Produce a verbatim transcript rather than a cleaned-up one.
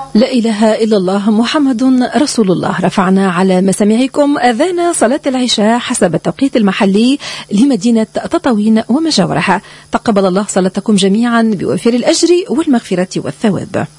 لا إله إلا الله محمد رسول الله. رفعنا على مسامعكم أذان صلاة العشاء حسب التوقيت المحلي لمدينة تطاوين ومجاورها. تقبل الله صلاتكم جميعا بوافر الأجر والمغفرة والثواب.